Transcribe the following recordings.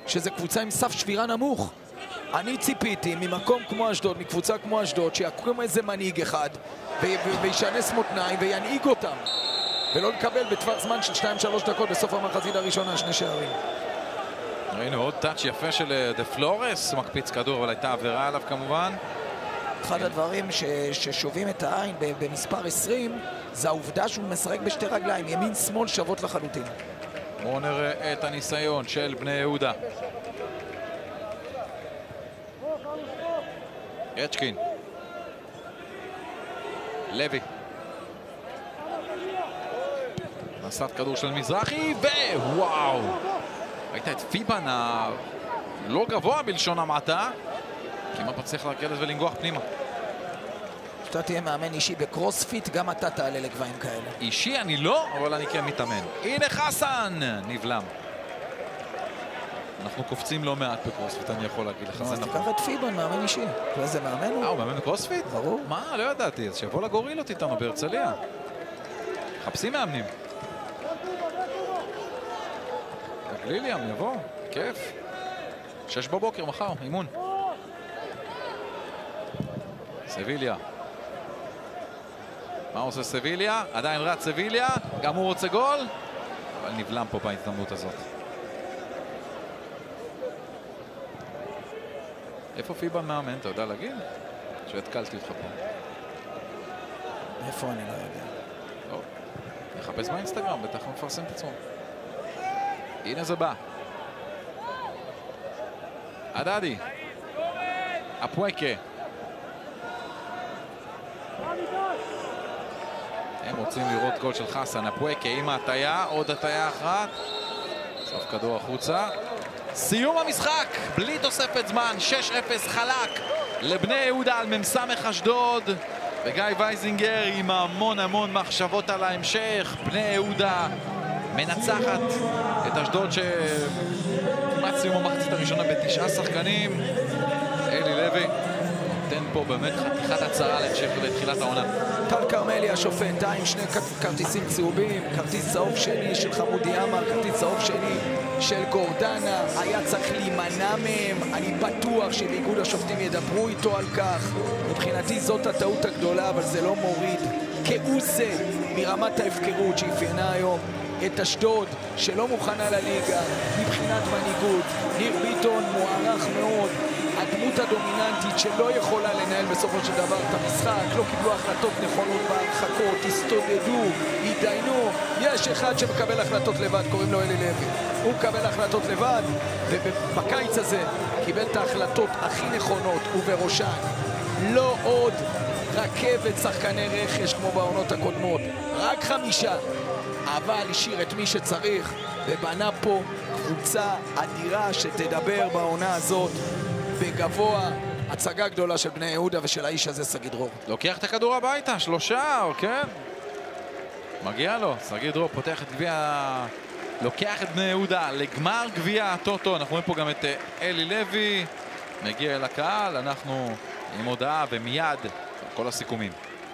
שזה קבוצה עם סף שבירה נמוך. אני ציפיתי ממקום כמו אשדוד, מקבוצה כמו אשדוד, שיקום איזה מנהיג אחד וישנס מותניים וינהיג אותם, ולא לקבל בטווח זמן של 2-3 דקות בסוף המחצית הראשונה 2 שערים. ראינו עוד טאץ' יפה של דה פלורס, מקפיץ כדור, אבל הייתה עבירה עליו כמובן. אחד הדברים ששובים את העין במספר 20 זה העובדה שהוא משחק בשתי רגליים, ימין שמאל שוות לחלוטין. בואו נראה את הניסיון של בני יהודה. יצ'קין, לוי, נסת כדור של מזרחי, ווואו, ראית את פיבן הלא גבוה בלשון המעטה, כמעט מצליח להקלט ולנגוח פנימה. כשאתה תהיה מאמן אישי בקרוספיט, גם אתה תעלה לגבהים כאלה. אישי אני לא, אבל אני כן מתאמן. הנה חסן, נבלם. אנחנו קופצים לא מעט בקרוספיט, אני יכול להגיד לך. אז תיקח את פיבן, מאמן אישי. ואיזה מאמן הוא? הוא מאמן בקרוספיט? ברור. מה? לא ידעתי. אז שיבוא לגורילות איתנו בהרצליה. חפשים מאמנים. גליליאם יבוא, כיף. 6 בבוקר מחר, אימון. סביליה. מה עושה סביליה? עדיין רץ סביליה, גם הוא רוצה גול, אבל נבלם פה בהזדמנות הזאת. איפה פיבן מאמן? אתה יודע להגיד? שהתקלתי אותך פה. איפה אני לא יודע. טוב, נחפש באינסטגרם, בטח הוא מפרסם את עצמו. הנה זה בא. עדדי. אפויקה. הם רוצים לראות גול של חסן. אפויקה עם ההטיה, עוד הטיה אחת. סוף כדור החוצה. סיום המשחק, בלי תוספת זמן, 6-0 חלק לבני יהודה על ממסמך אשדוד. וגיא וייזינגר עם המון מחשבות על ההמשך. בני יהודה מנצחת את אשדוד שכמעט סיום המחצית הראשונה ב9 שחקנים. אלי לוי נותן פה באמת חתיכת הצהרה להמשך לתחילת העונה. טל קרמלי השופט, עם 2 כרטיסים צהובים, כרטיס צהוב שני של חמודי עמר, כרטיס צהוב שני של גורדנה, היה צריך להימנע מהם. אני בטוח שבאיגוד השופטים ידברו איתו על כך. מבחינתי זאת הטעות הגדולה, אבל זה לא מוריד כאוזה מרמת ההפקרות שאפיינה היום את אשדוד, שלא מוכנה לליגה מבחינת מנהיגות. ניר ביטון מוערך מאוד, הדמות הדומיננטית שלא יכולה לנהל בסופו של דבר את המשחק, לא קיבלו החלטות נכונות בהרחקות, הסתודדו, התדיינו. יש אחד שמקבל החלטות לבד, קוראים לו אלי לוי. הוא מקבל החלטות לבד, ובקיץ הזה קיבל את ההחלטות הכי נכונות, ובראשן לא עוד רכבת שחקני רכש כמו בעונות הקודמות, רק 5, אבל השאיר את מי שצריך ובנה פה קבוצה אדירה שתדבר בעונה הזאת בגבוה. הצגה גדולה של בני יהודה ושל האיש הזה, סגי דרור. לוקח את הכדור הביתה, 3, כן? מגיע לו, סגי דרור פותח את גביע, לוקח את בני יהודה לגמר גביע הטוטו. אנחנו רואים פה גם את אלי לוי מגיע אל הקהל, אנחנו עם הודעה ומיד כל הסיכומים.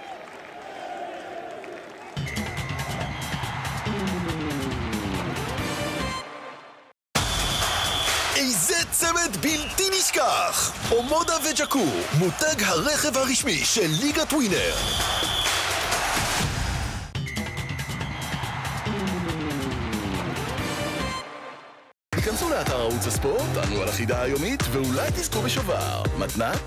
איזה צמד בלתי נשכח! אומודה וג'קו, מותג הרכב הרשמי של ליגת ווינר. היכנסו לאתר ערוץ הספורט, תענו על החידה היומית ואולי תזכו בשובר. מתנת?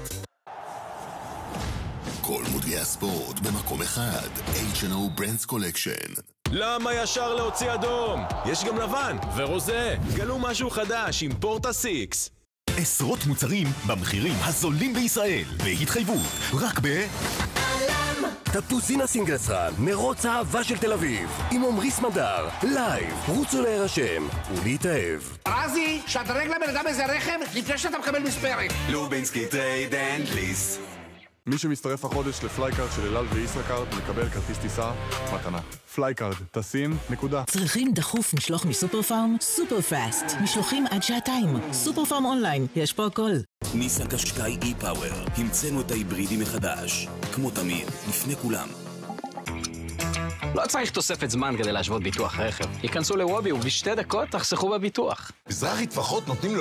כל מותגי הספורט במקום אחד. H&O Brands Collection. למה ישר להוציא אדום? יש גם לבן ורוזה. גלו משהו חדש עם פורטה 6. עשרות מוצרים במחירים הזולים בישראל. בהתחייבות, רק טפטוסינה סינגלסרן, מרוץ האהבה של תל אביב. עם עומרי סמדר, לייב. רוצו להירשם ולהתאהב. רזי, שדרג לבן אדם איזה רכב לפני שאתה מקבל מספרת. לובינסקי טרייד אנד ליס. מי שמצטרף החודש לפלייקארד של אלעל וישראכרד מקבל כרטיס טיסה מתנה. פלייקארד, טסים, נקודה. צריכים דחוף משלוח מסופר פארם? סופר פאסט. משלוחים עד 2 שעות. סופר פארם אונליין, יש פה הכל. ניסן קשקאי אי-פאוור, המצאנו את ההיברידי מחדש. כמו תמיד, לפני כולם. לא צריך תוספת זמן כדי להשוות ביטוח רכב. היכנסו לוובי ובשתי דקות תחסכו בביטוח. מזרחי טפחות נותנים לו